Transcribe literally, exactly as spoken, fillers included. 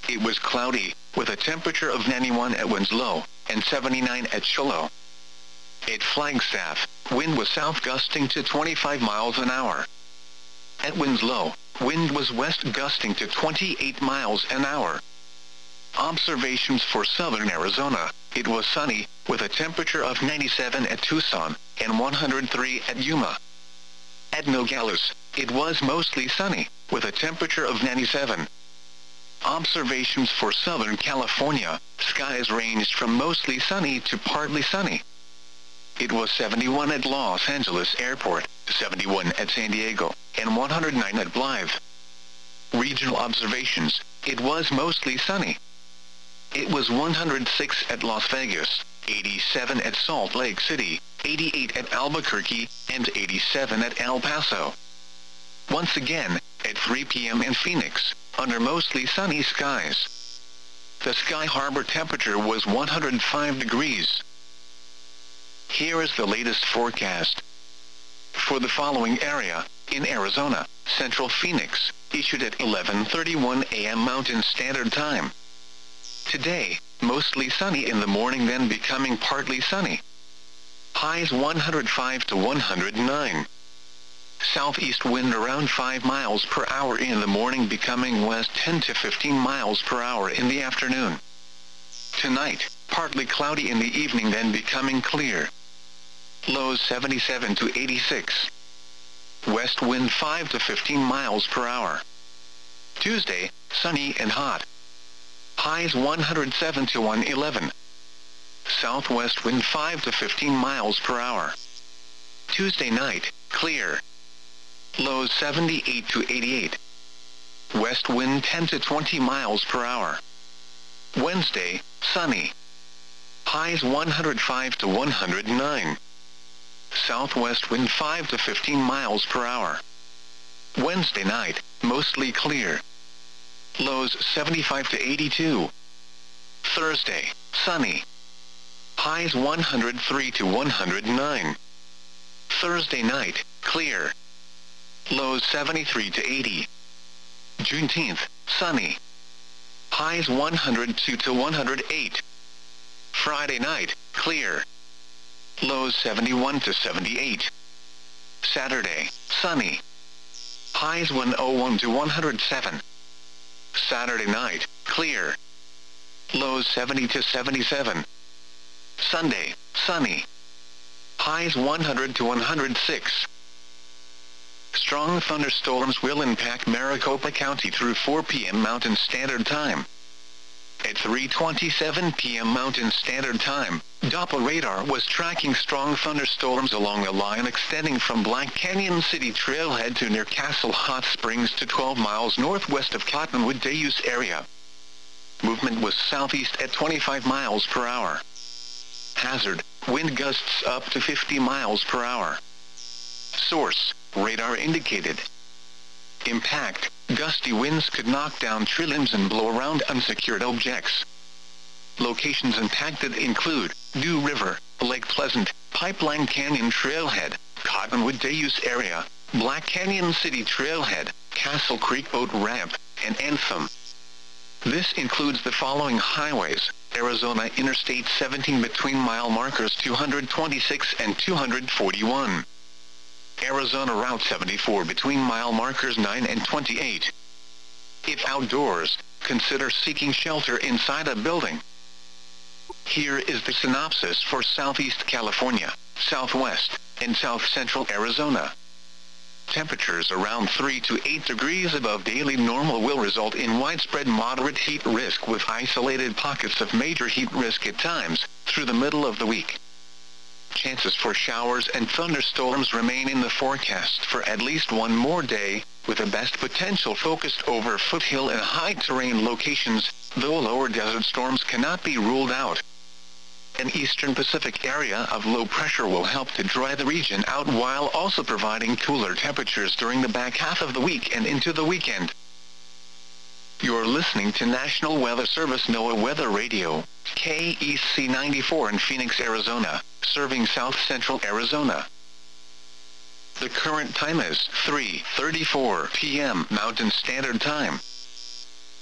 it was cloudy, with a temperature of ninety-one at Winslow, and seventy-nine at Shiloh. At Flagstaff, wind was south gusting to twenty-five miles an hour. At Winslow, wind was west gusting to twenty-eight miles an hour. Observations for southern Arizona, it was sunny, with a temperature of ninety-seven at Tucson, and one hundred three at Yuma. At Nogales, it was mostly sunny, with a temperature of ninety-seven. Observations for Southern California, skies ranged from mostly sunny to partly sunny. It was seventy-one at Los Angeles Airport, seventy-one at San Diego, and one hundred nine at Blythe. Regional observations, it was mostly sunny. It was one hundred six at Las Vegas, eighty-seven at Salt Lake City, eighty-eight at Albuquerque, and eighty-seven at El Paso. Once again, at three p m in Phoenix, under mostly sunny skies. The Sky Harbor temperature was one hundred five degrees. Here is the latest forecast. For the following area, in Arizona, Central Phoenix, issued at eleven thirty-one a m Mountain Standard Time. Today, mostly sunny in the morning, then becoming partly sunny. Highs one hundred five to one hundred nine. Southeast wind around five miles per hour in the morning, becoming west ten to fifteen miles per hour in the afternoon. Tonight, partly cloudy in the evening, then becoming clear. Lows seventy-seven to eighty-six. West wind five to fifteen miles per hour. Tuesday, sunny and hot. Highs one hundred seven to one hundred eleven. Southwest wind five to fifteen miles per hour. Tuesday night, clear. Lows seventy-eight to eighty-eight. West wind ten to twenty miles per hour. Wednesday, sunny. Highs one hundred five to one hundred nine. Southwest wind five to fifteen miles per hour. Wednesday night, mostly clear. Lows seventy-five to eighty-two. Thursday, sunny. Highs one hundred three to one hundred nine. Thursday night, clear. Lows seventy-three to eighty. Juneteenth, sunny. Highs one hundred two to one hundred eight. Friday night, clear. Lows seventy-one to seventy-eight. Saturday, sunny. Highs one hundred one to one hundred seven. Saturday night, clear. Lows seventy to seventy-seven. Sunday, sunny. Highs one hundred to one hundred six. Strong thunderstorms will impact Maricopa County through four p m Mountain Standard Time. At three twenty-seven p m Mountain Standard Time, Doppler radar was tracking strong thunderstorms along a line extending from Black Canyon City Trailhead to near Castle Hot Springs to twelve miles northwest of Cottonwood Deus area. Movement was southeast at twenty-five miles per hour. Hazard, wind gusts up to fifty miles per hour. Source, radar indicated. Impact, gusty winds could knock down tree limbs and blow around unsecured objects. Locations impacted include Dew River, Lake Pleasant, Pipeline Canyon Trailhead, Cottonwood Deus area, Black Canyon City Trailhead, Castle Creek Boat Ramp, and Anthem. This includes the following highways: Arizona Interstate seventeen between mile markers two hundred twenty-six and two hundred forty-one. Arizona Route seventy-four between mile markers nine and twenty-eight. If outdoors, consider seeking shelter inside a building. Here is the synopsis for Southeast California, Southwest, and South Central Arizona. Temperatures around three to eight degrees above daily normal will result in widespread moderate heat risk with isolated pockets of major heat risk at times, through the middle of the week. Chances for showers and thunderstorms remain in the forecast for at least one more day, with the best potential focused over foothill and high-terrain locations, though lower desert storms cannot be ruled out. An eastern Pacific area of low pressure will help to dry the region out while also providing cooler temperatures during the back half of the week and into the weekend. You're listening to National Weather Service NOAA Weather Radio, K E C ninety-four in Phoenix, Arizona, serving South Central Arizona. The current time is three thirty-four p m Mountain Standard Time.